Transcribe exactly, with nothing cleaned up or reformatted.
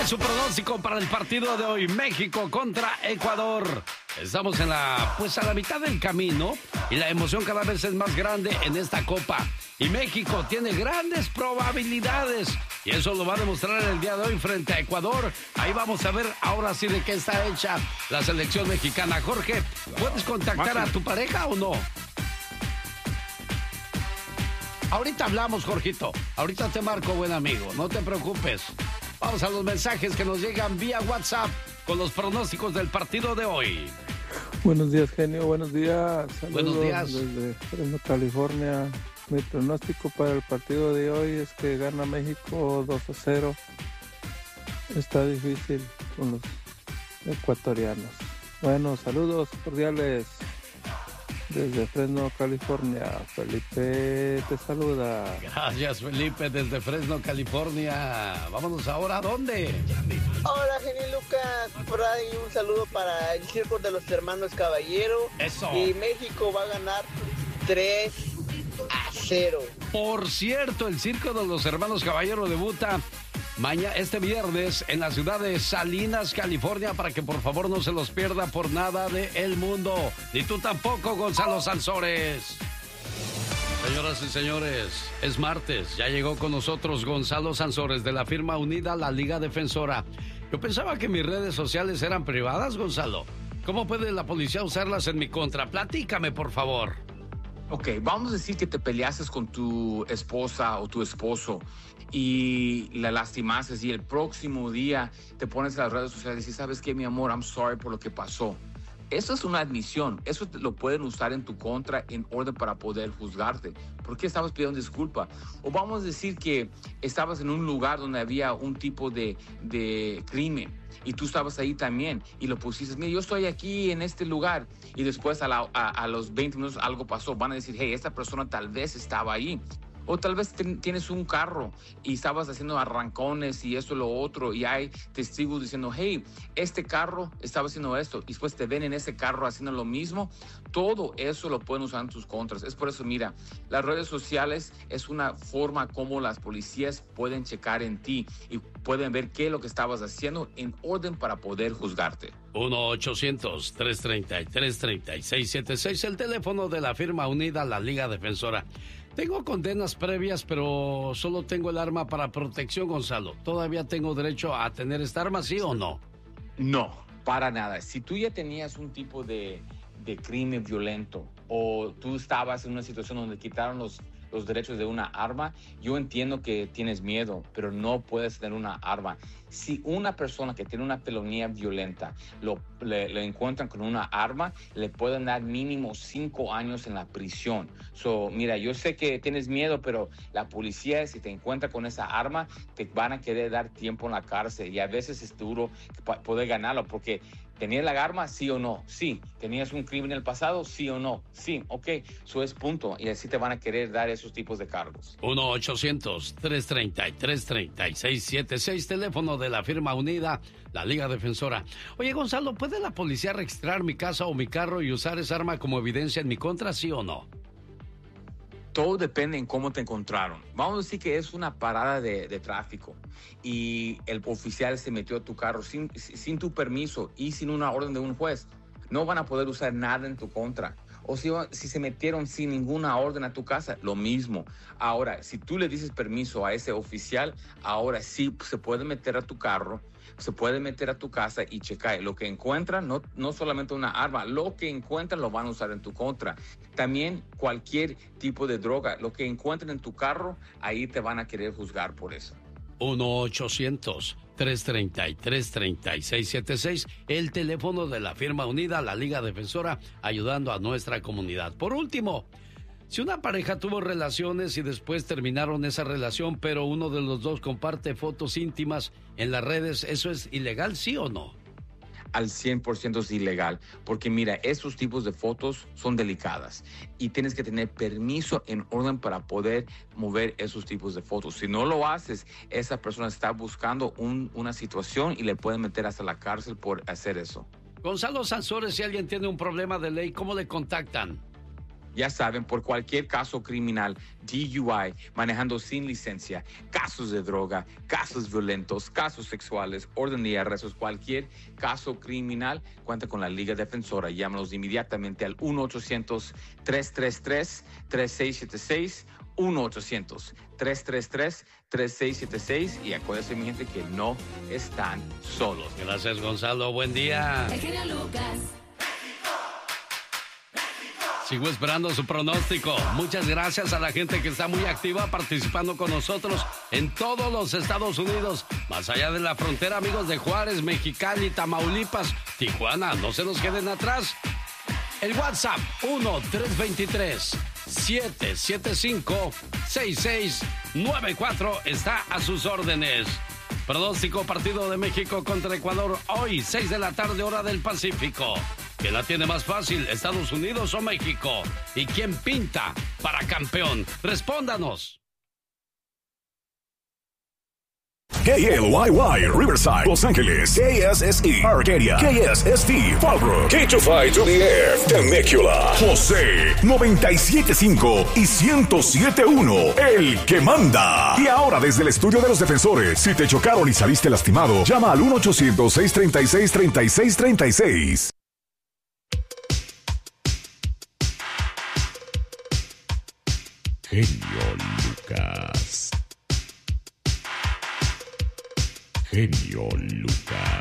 es su pronóstico para el partido de hoy? México contra Ecuador. Estamos en la, pues a la mitad del camino y la emoción cada vez es más grande en esta copa. Y México tiene grandes probabilidades. Y eso lo va a demostrar el día de hoy frente a Ecuador. Ahí vamos a ver ahora sí de qué está hecha la selección mexicana. Jorge, ¿puedes contactar a tu pareja o no? Ahorita hablamos, Jorgito. Ahorita te marco, buen amigo. No te preocupes. Vamos a los mensajes que nos llegan vía WhatsApp con los pronósticos del partido de hoy. Buenos días, genio. Buenos días. Saludos Buenos días. Desde Fresno, California. Mi pronóstico para el partido de hoy es que gana México dos a cero. Está difícil con los ecuatorianos. Bueno, saludos cordiales. Desde Fresno, California, Felipe te saluda. Gracias, Felipe, desde Fresno, California. Vámonos ahora, ¿a dónde? Hola, genio Lucas. Por ahí un saludo para el Circo de los Hermanos Caballero. Eso. Y México va a ganar tres a cero. Por cierto, el Circo de los Hermanos Caballero debuta mañana, este viernes, en la ciudad de Salinas, California, para que por favor no se los pierda por nada del mundo. Ni tú tampoco, Gonzalo Sansores. Señoras y señores, es martes. Ya llegó con nosotros Gonzalo Sansores de la firma unida La Liga Defensora. Yo pensaba que mis redes sociales eran privadas, Gonzalo. ¿Cómo puede la policía usarlas en mi contra? Platícame, por favor. Ok, vamos a decir que te peleases con tu esposa o tu esposo y la lastimases y el próximo día te pones en las redes sociales y dices, ¿sabes qué, mi amor? I'm sorry por lo que pasó. Eso es una admisión. Eso lo pueden usar en tu contra en orden para poder juzgarte. ¿Por qué estabas pidiendo disculpa? O vamos a decir que estabas en un lugar donde había un tipo de, de crimen y tú estabas ahí también y lo pusiste, mira, yo estoy aquí en este lugar y después a, la, a, a los veinte minutos algo pasó. Van a decir, hey, esta persona tal vez estaba ahí. O tal vez te, tienes un carro y estabas haciendo arrancones y esto y lo otro y hay testigos diciendo, hey, este carro estaba haciendo esto y después te ven en ese carro haciendo lo mismo. Todo eso lo pueden usar en tus contras. Es por eso, mira, las redes sociales es una forma como las policías pueden checar en ti y pueden ver qué es lo que estabas haciendo en orden para poder juzgarte. uno ochocientos, trescientos treinta y tres, treinta y seis setenta y seis, el teléfono de la firma unida La Liga Defensora. Tengo condenas previas, pero solo tengo el arma para protección, Gonzalo. ¿Todavía tengo derecho a tener esta arma, sí o no? No, para nada. Si tú ya tenías un tipo de, de crimen violento o tú estabas en una situación donde quitaron los, los derechos de una arma, yo entiendo que tienes miedo, pero no puedes tener una arma. Si una persona que tiene una felonía violenta lo, le, le encuentran con una arma, le pueden dar mínimo cinco años en la prisión. So, mira, yo sé que tienes miedo, pero la policía, si te encuentra con esa arma, te van a querer dar tiempo en la cárcel y a veces es duro poder ganarlo porque ¿tenías la arma? Sí o no. Sí. ¿Tenías un crimen en el pasado? Sí o no. Sí. Ok. Eso es punto. Y así te van a querer dar esos tipos de cargos. uno ochocientos, trescientos treinta y tres, treinta y seis setenta y seis, teléfono de la firma unida, La Liga Defensora. Oye, Gonzalo, ¿puede la policía registrar mi casa o mi carro y usar esa arma como evidencia en mi contra, sí o no? Todo depende en cómo te encontraron. Vamos a decir que es una parada de, de tráfico y el oficial se metió a tu carro sin, sin tu permiso y sin una orden de un juez. No van a poder usar nada en tu contra. O si, si se metieron sin ninguna orden a tu casa, lo mismo. Ahora, si tú le dices permiso a ese oficial, ahora sí se puede meter a tu carro, se puede meter a tu casa y checar. Lo que encuentran, no, no solamente una arma, lo que encuentran lo van a usar en tu contra. También cualquier tipo de droga, lo que encuentran en tu carro, ahí te van a querer juzgar por eso. uno ochocientos, trescientos treinta y tres, treinta y seis setenta y seis, el teléfono de la firma unida, La Liga Defensora, ayudando a nuestra comunidad. Por último, si una pareja tuvo relaciones y después terminaron esa relación, pero uno de los dos comparte fotos íntimas en las redes, ¿eso es ilegal, sí o no? Al cien por ciento es ilegal, porque mira, esos tipos de fotos son delicadas y tienes que tener permiso en orden para poder mover esos tipos de fotos. Si no lo haces, esa persona está buscando un, una situación y le pueden meter hasta la cárcel por hacer eso. Gonzalo Sansores, si alguien tiene un problema de ley, ¿cómo le contactan? ya saben, por cualquier caso criminal, D U I, manejando sin licencia, casos de droga, casos violentos, casos sexuales, orden de arrestos, cualquier caso criminal, cuenta con la Liga Defensora. Llámanos inmediatamente al uno ochocientos, tres tres tres, tres seis siete seis, uno ochocientos, tres tres tres, tres seis siete seis, y acuérdense, mi gente, que no están solos. Gracias, Gonzalo. Buen día. El genio Lucas. Sigo esperando su pronóstico. Muchas gracias a la gente que está muy activa participando con nosotros en todos los Estados Unidos. Más allá de la frontera, amigos de Juárez, Mexicali, Tamaulipas, Tijuana, no se nos queden atrás. El WhatsApp uno tres dos tres, siete siete cinco, seis seis nueve cuatro está a sus órdenes. Pronóstico partido de México contra Ecuador hoy, seis de la tarde, hora del Pacífico. ¿Quién la tiene más fácil, Estados Unidos o México? ¿Y quién pinta para campeón? Respóndanos. K L Y Y, Riverside, Los Ángeles, K S S E, Arcadia, K S S T, Fallbrook, K two five to the F, Temecula, José, noventa y siete punto cinco y ciento siete punto uno, el que manda. Y ahora desde el estudio de los defensores, si te chocaron y saliste lastimado, llama al uno ochocientos, seis tres seis, tres seis tres seis. Genio Lucas. Genio Lucas.